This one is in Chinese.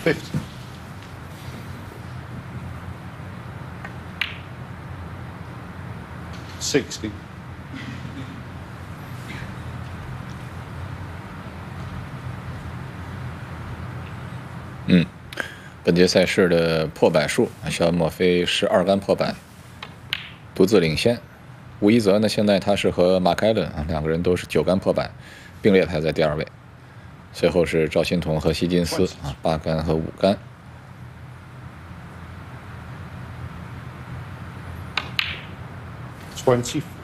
50. 60. 本届赛事的破百数，肖恩·墨菲12杆破百，独自领先。伍伊泽呢，现在他是和马凯伦两个人都是9杆破百，并列排在第2位。随后是赵欣彤和希金斯8杆和5杆。 24.